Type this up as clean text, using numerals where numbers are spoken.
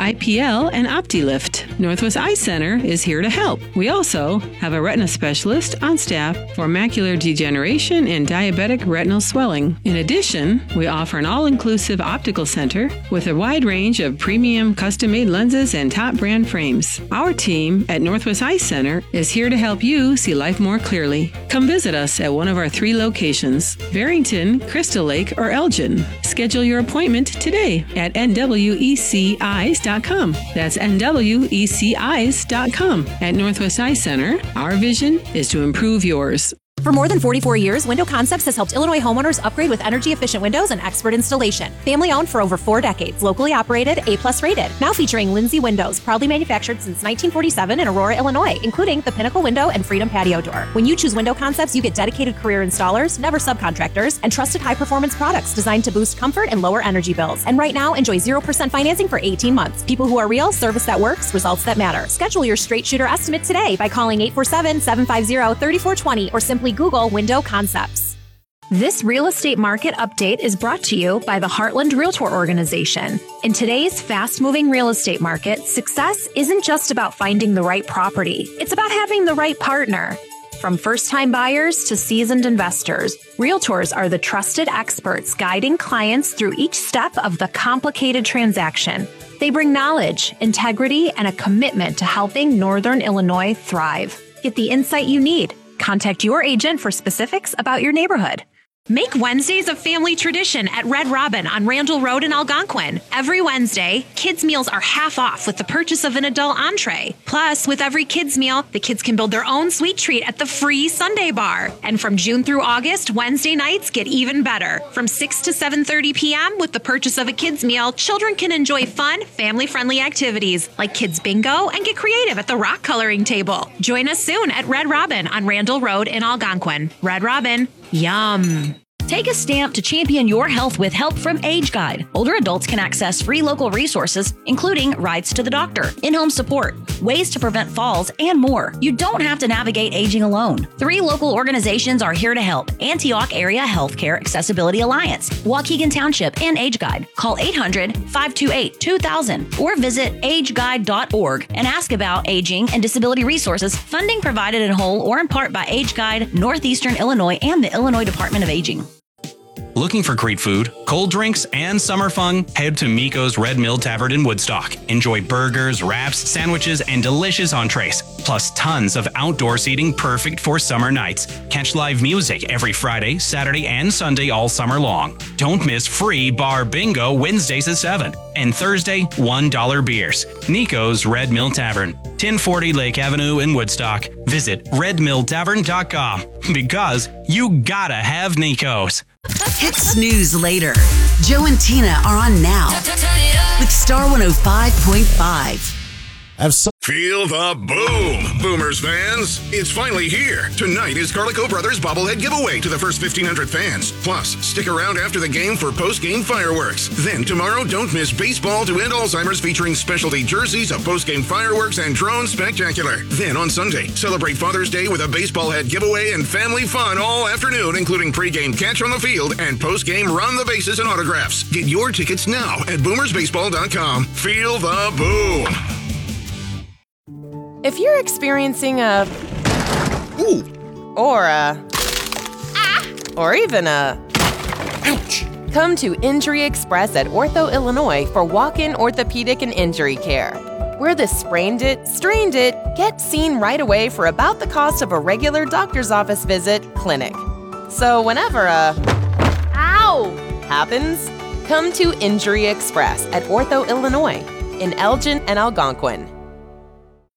IPL, and OptiLift. Northwest Eye Center is here to help. We also have a retina specialist on staff for macular degeneration and diabetic retinal swelling. In addition, we offer an all-inclusive optical center with a wide range of premium custom-made lenses and top brand frames. Our team at Northwest Eye Center is here to help you see life more clearly. Come visit us at one of our 3 locations, Barrington, Crystal Lake, or Elgin. Schedule your appointment today at nweceyes.com. That's nweceyes.com. At Northwest Eye Center, our vision is to improve yours. For more than 44 years, Window Concepts has helped Illinois homeowners upgrade with energy-efficient windows and expert installation. Family-owned for over 4 decades, locally operated, A+ rated. Now featuring Lindsay Windows, proudly manufactured since 1947 in Aurora, Illinois, including the Pinnacle Window and Freedom Patio Door. When you choose Window Concepts, you get dedicated career installers, never subcontractors, and trusted high-performance products designed to boost comfort and lower energy bills. And right now, enjoy 0% financing for 18 months. People who are real, service that works, results that matter. Schedule your straight shooter estimate today by calling 847-750-3420 or simply Google Window Concepts. This real estate market update is brought to you by the Heartland Realtor Organization. In today's fast-moving real estate market, success isn't just about finding the right property. It's about having the right partner. From first-time buyers to seasoned investors, realtors are the trusted experts guiding clients through each step of the complicated transaction. They bring knowledge, integrity, and a commitment to helping Northern Illinois thrive. Get the insight you need. Contact your agent for specifics about your neighborhood. Make Wednesdays a family tradition at Red Robin on Randall Road in Algonquin. Every Wednesday, kids' meals are half off with the purchase of an adult entree. Plus, with every kids' meal, the kids can build their own sweet treat at the free Sunday bar. And from June through August, Wednesday nights get even better. From 6 to 7:30 p.m. with the purchase of a kids' meal, children can enjoy fun, family-friendly activities like kids bingo and get creative at the rock coloring table. Join us soon at Red Robin on Randall Road in Algonquin. Red Robin, yum. Take a stamp to champion your health with help from Age Guide. Older adults can access free local resources, including rides to the doctor, in-home support, ways to prevent falls, and more. You don't have to navigate aging alone. 3 local organizations are here to help: Antioch Area Healthcare Accessibility Alliance, Waukegan Township, and Age Guide. Call 800-528-2000 or visit ageguide.org and ask about aging and disability resources. Funding provided in whole or in part by Age Guide, Northeastern Illinois, and the Illinois Department of Aging. Looking for great food, cold drinks, and summer fun? Head to Miko's Red Mill Tavern in Woodstock. Enjoy burgers, wraps, sandwiches, and delicious entrees, plus tons of outdoor seating perfect for summer nights. Catch live music every Friday, Saturday, and Sunday all summer long. Don't miss free bar bingo Wednesdays at 7 and Thursday $1 beers. Nico's Red Mill Tavern, 1040 Lake Avenue in Woodstock. Visit redmilltavern.com because you gotta have Nico's. Hit snooze later. Joe and Tina are on now with Star 105.5. Feel the boom, Boomers fans. It's finally here. Tonight is Carlico Brothers bobblehead giveaway to the first 1,500 fans. Plus, stick around after the game for post-game fireworks. Then tomorrow, don't miss Baseball to End Alzheimer's featuring specialty jerseys, a post-game fireworks, and drone spectacular. Then on Sunday, celebrate Father's Day with a baseball head giveaway and family fun all afternoon, including pregame catch on the field and post-game run the bases and autographs. Get your tickets now at boomersbaseball.com. Feel the boom. If you're experiencing a Ooh, or a or even a ouch, come to Injury Express at Ortho, Illinois for walk-in orthopedic and injury care. We're the sprained it, strained it, get seen right away for about the cost of a regular doctor's office visit clinic. So whenever a ow happens, come to Injury Express at Ortho, Illinois in Elgin and Algonquin.